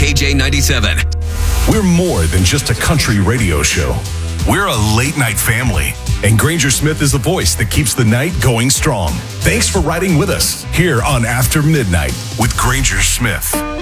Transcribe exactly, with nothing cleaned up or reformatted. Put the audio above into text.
K J ninety-seven. We're more than just a country radio show. We're a late night family. And Granger Smith is the voice that keeps the night going strong. Thanks for riding with us here on After Midnight with Granger Smith.